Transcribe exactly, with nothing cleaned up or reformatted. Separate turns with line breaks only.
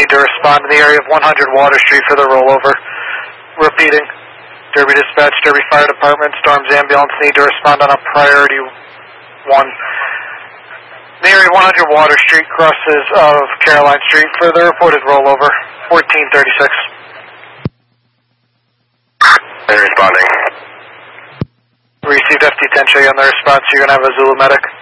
need to respond in the area of one hundred Water Street for the rollover. Repeating, Derby Dispatch, Derby Fire Department, Storms Ambulance need to respond on a priority one. The area one hundred Water Street crosses of Caroline Street for the reported rollover, fourteen thirty-six.
They're responding.
We received F T ten, show you on the response, you're going to have a Zulu medic.